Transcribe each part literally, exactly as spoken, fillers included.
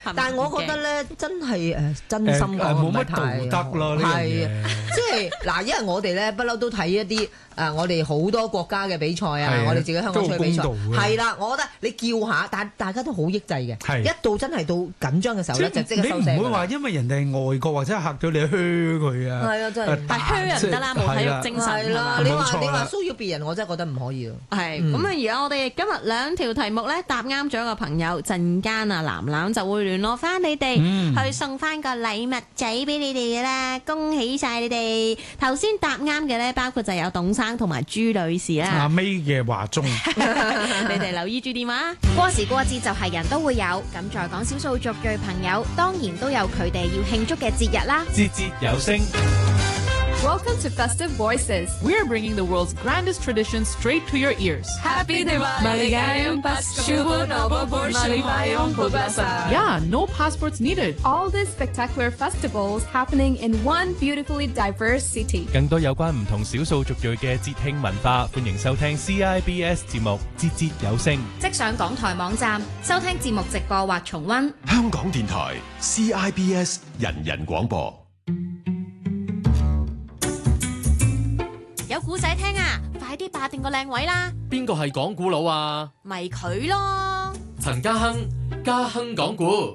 但係我覺得咧，真係誒真心講冇乜道德咯，呢樣嘢。 即係嗱，因為我哋咧不嬲都睇一啲誒，我哋好多國家嘅比賽啊，我哋自己香港出去比賽，係啦，我覺得你叫下，但大家都好抑制嘅。一到真係到緊張嘅時候咧，就即刻收聲。 你唔會話因為人哋係外國或者嚇到你噓佢啊？ 係啊，真係。 但係噓人唔得啦，冇體育精神係啦。你話你話騷擾別人，我真係覺得唔可以咯。 係咁啊！而家我哋今日兩條題目咧答啱咗嘅朋友，陣間啊藍藍就會聯絡翻你哋。嗯、去送翻個禮物仔俾你哋嘅啦，恭喜晒你哋！頭先答啱嘅咧，包括就有董生同埋朱女士啦。 阿 May 嘅華中， 你哋留意住電話。 過時過節就係人都會有，咁再講少數族裔朋友，當然都有佢哋要慶祝嘅節日啦。 節節有聲。 Welcome to Festive Voices. We are bringing the world's grandest traditions straight to your ears. Happy Diwali! Maligayang Pasko po, maligayang pagbasa. Yeah, no passports needed. All these spectacular festivals happening in one beautifully diverse city. 更多有關唔同少數族裔嘅節慶文化，歡迎收聽 C I B S 節目《節節有聲》。 即上港台網站收聽節目直播或重溫。 香港電台 C I B S 人人廣播。 有古仔聽啊！快啲霸定個靚位啦！ 邊個係講古佬啊？ 咪佢咯！ 陳家亨，家亨講古。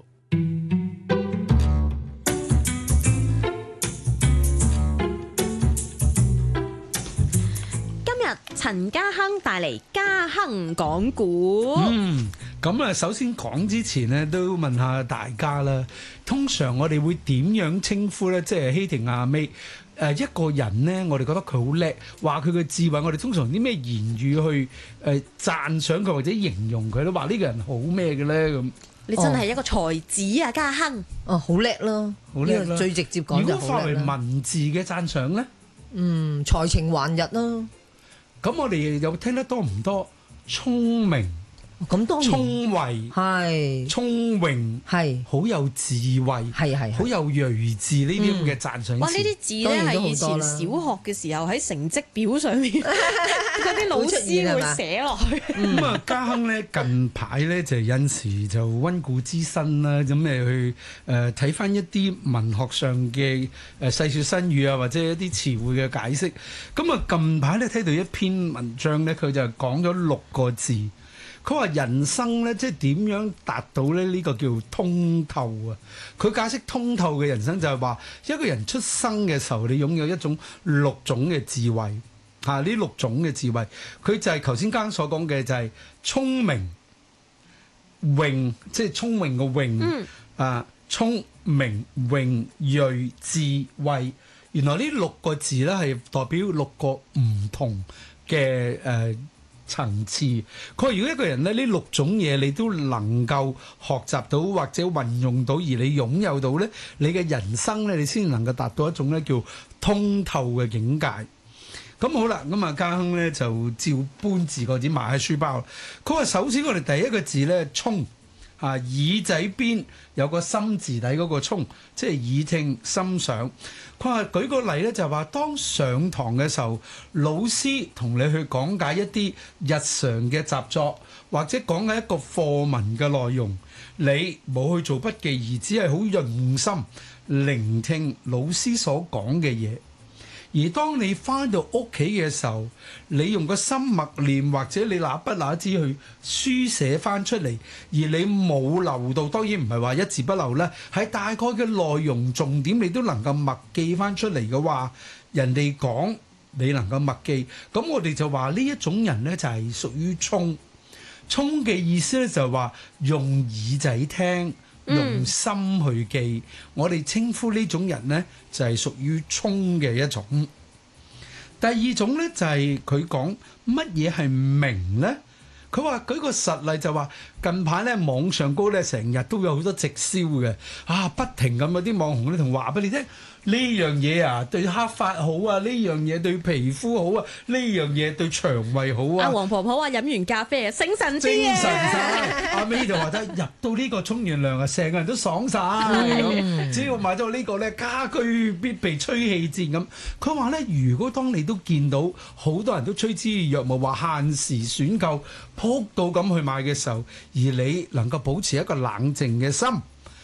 今日陳家亨帶嚟家亨講古。 嗯，咁啊，首先講之前呢，都問下大家啦。通常我哋會點樣稱呼咧？即係希婷阿 May。誒一個人呢，我哋覺得佢好叻，話佢嘅智慧，我哋通常啲咩言語去誒讚賞佢或者形容佢咧？話呢個人好咩嘅咧咁？ 你真係一個才子啊，家亨！ 哦，好叻咯， 好叻啦！ 最直接講就好叻啦。 如果化為文字嘅讚賞咧， 嗯，才情橫溢咯。 咁我哋又聽得多唔多？聰明。 咁當然聰慧係聰穎係好有智慧係係好有睿智呢啲咁嘅讚賞詞。 哇！呢啲字咧係以前小學嘅時候喺成績表上面嗰啲老師會寫落去。 咁啊，家亨咧近排咧就有時就溫故知新啦，咁誒去誒睇翻一啲文學上嘅誒細說新語啊，或者一啲詞彙嘅解釋。咁啊，近排咧睇到一篇文章咧，佢就講咗六個字。佢話人生咧，即係點樣達到咧？呢個叫通透啊！佢解釋通透嘅人生就係話，一個人出生嘅時候，你擁有一種六種嘅智慧嚇。呢六種嘅智慧，佢就係頭先剛所講嘅，就係聰明、穎，即係聰明嘅穎、嗯、啊，聰明、穎、睿、智慧。原來呢六個字咧係代表六個唔同嘅誒。呃層次，佢話如果一個人咧呢六種嘢你都能夠學習到或者運用到，而你擁有到咧，你嘅人生咧你先能夠達到一種咧叫通透嘅境界。咁好啦，咁啊家亨咧就照搬字個字埋喺書包。佢話首先我哋第一個字咧聰啊，耳仔邊有個心字底嗰個聰，即係耳聽心想。佢話舉個例咧，就係話當上堂嘅時候，老師同你去講解一啲日常嘅習作，或者講解一個課文嘅內容，你冇去做筆記，而只係好用心聆聽老師所講嘅嘢。而當你翻到屋企嘅時候，你用個心默念或者你拿筆拿支去書寫翻出嚟，而你冇漏到，當然唔係話一字不漏啦，喺大概嘅內容重點你都能夠默記翻出嚟嘅話，人哋講你能夠默記，咁我哋就話呢一種人呢，就係屬於聰。聰嘅意思咧就係話用耳仔聽，用心去記，嗯、我哋稱呼呢種人呢，就係屬於聰嘅一種。第二種呢，就係佢講乜嘢係明呢？佢話舉個實例就話近排咧網上高咧成日都有好多直銷嘅，啊不停咁有啲網紅咧同話俾你聽呢樣嘢啊對黑髮好啊，呢樣嘢對皮膚好啊，呢樣嘢對腸胃好啊。 阿黃婆婆話飲完咖啡啊精神啲精神晒。阿 May 就話得入到呢個沖完涼啊，成個人都爽晒。嗯、只要買咗呢個咧家居必備吹氣墊咁。佢話咧如果當你都見到好多人都趨之若鶩話限時選購撲到咁去買嘅時候，而你能夠保持一個冷靜嘅心。